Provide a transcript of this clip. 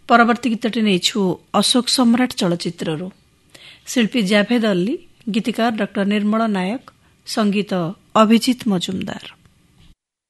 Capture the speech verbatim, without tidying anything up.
ପରବର୍ତ୍ତୀ ଗୀତଟି ନେଇଛୁ ଅଶୋକ ସମ୍ରାଟ ଚଳଚ୍ଚିତ୍ରରୁ। ଶିଳ୍ପୀ ଜାଭେଦ ଅଲ୍ଲୀ, ଗୀତିକାର ଡକ୍ଟର ନିର୍ମଳ ନାୟକ, ସଙ୍ଗୀତ ଅଭିଜିତ ମଜୁମଦାର।